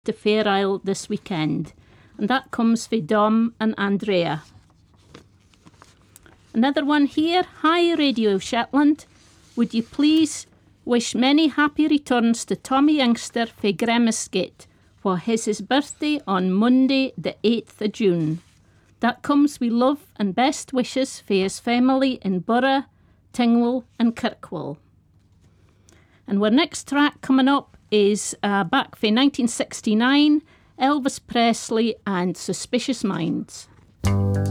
to Fair Isle this weekend. And that comes for Dom and Andrea. Another one here. Hi, Radio Shetland. Would you please wish many happy returns to Tommy Youngster for Grammasgate for his birthday on Monday the 8th of June. That comes with love and best wishes for his family in Borough, Tingwell and Kirkwall. And our next track coming up is back for 1969, Elvis Presley and Suspicious Minds.